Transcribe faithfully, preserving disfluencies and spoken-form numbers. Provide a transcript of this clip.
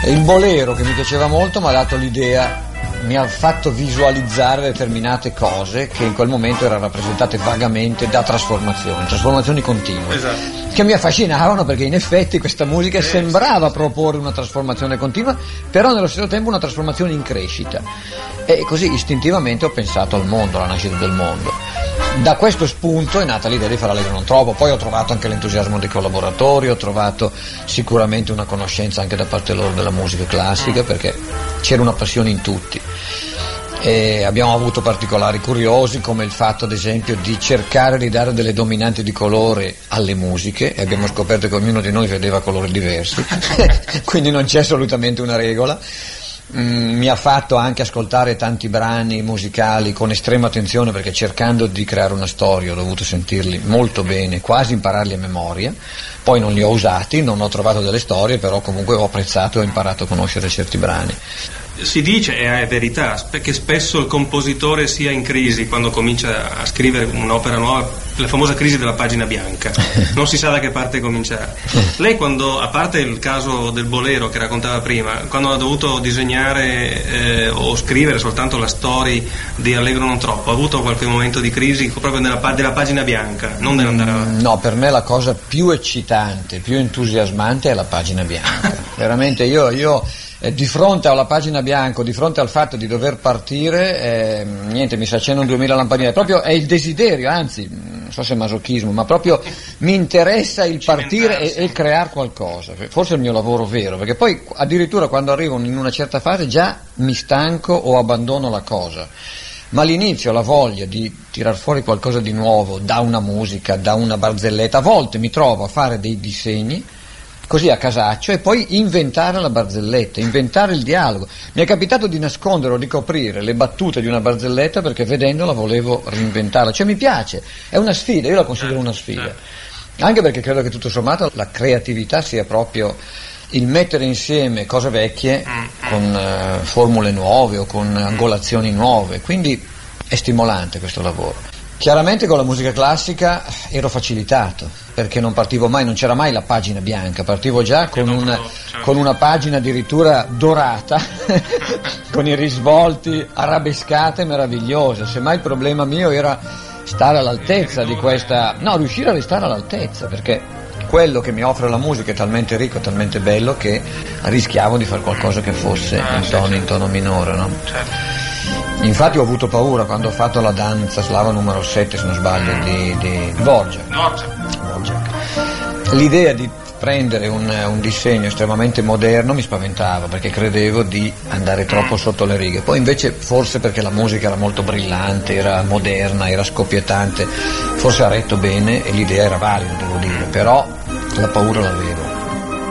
Il bolero, che mi piaceva molto, mi ha dato l'idea, mi ha fatto visualizzare determinate cose che in quel momento erano rappresentate vagamente da trasformazioni, trasformazioni continue, esatto. che mi affascinavano perché in effetti questa musica sembrava proporre una trasformazione continua, però nello stesso tempo una trasformazione in crescita, e così istintivamente ho pensato al mondo, alla nascita del mondo. Da questo spunto è nata l'idea di fare Allegro non troppo, poi ho trovato anche l'entusiasmo dei collaboratori, ho trovato sicuramente una conoscenza anche da parte loro della musica classica, perché c'era una passione in tutti. E abbiamo avuto particolari curiosi, come il fatto ad esempio di cercare di dare delle dominanti di colore alle musiche, e abbiamo scoperto che ognuno di noi vedeva colori diversi quindi non c'è assolutamente una regola. Mm, mi ha fatto anche ascoltare tanti brani musicali con estrema attenzione, perché cercando di creare una storia ho dovuto sentirli molto bene, quasi impararli a memoria. Poi non li ho usati, non ho trovato delle storie, però comunque ho apprezzato e ho imparato a conoscere certi brani. Si dice, e è verità, che spesso il compositore sia in crisi quando comincia a scrivere un'opera nuova, la famosa crisi della pagina bianca, non si sa da che parte cominciare. Lei, quando, a parte il caso del bolero che raccontava prima, quando ha dovuto disegnare eh, o scrivere soltanto la storia di Allegro non troppo, ha avuto qualche momento di crisi proprio nella, della pagina bianca, non nell'andare avanti? No, per me la cosa più eccitante, più entusiasmante è la pagina bianca. Veramente io... io Eh, di fronte alla pagina bianca, di fronte al fatto di dover partire, eh, niente, mi si accendono duemila lampadine, proprio è il desiderio, anzi, non so se è masochismo, ma proprio mi interessa il partire e, e il creare qualcosa, forse è il mio lavoro vero, perché poi addirittura quando arrivo in una certa fase già mi stanco o abbandono la cosa, ma all'inizio la voglia di tirar fuori qualcosa di nuovo da una musica, da una barzelletta, a volte mi trovo a fare dei disegni così a casaccio e poi inventare la barzelletta, inventare il dialogo. Mi è capitato di nascondere o di coprire le battute di una barzelletta perché vedendola volevo reinventarla, cioè mi piace, è una sfida, io la considero una sfida, anche perché credo che tutto sommato la creatività sia proprio il mettere insieme cose vecchie con uh, formule nuove o con angolazioni nuove, quindi è stimolante questo lavoro. Chiaramente con la musica classica ero facilitato, perché non partivo mai, non c'era mai la pagina bianca, partivo già con una, con una pagina addirittura dorata, con i risvolti arabescate meravigliose. Semmai il problema mio era stare all'altezza di questa, no, riuscire a restare all'altezza, perché quello che mi offre la musica è talmente ricco, talmente bello, che rischiavo di fare qualcosa che fosse in tono, in tono minore, no? Infatti ho avuto paura quando ho fatto la danza slava numero sette, se non sbaglio, di, di Dvorak. L'idea di prendere un, un disegno estremamente moderno mi spaventava, perché credevo di andare troppo sotto le righe. Poi invece, forse perché la musica era molto brillante, era moderna, era scoppiettante, forse ha retto bene e l'idea era valida, devo dire, però la paura l'avevo.